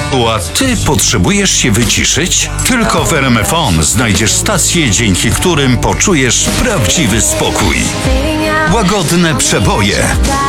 A ty potrzebujesz się wyciszyć? Tylko w RMFON znajdziesz stacje, dzięki którym poczujesz prawdziwy spokój. Łagodne przeboje,